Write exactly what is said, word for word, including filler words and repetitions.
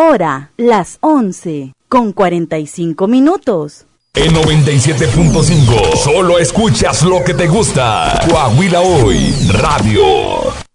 hora, las once, con cuarenta y cinco minutos. En noventa y siete punto cinco, solo escuchas lo que te gusta. Coahuila Hoy Radio.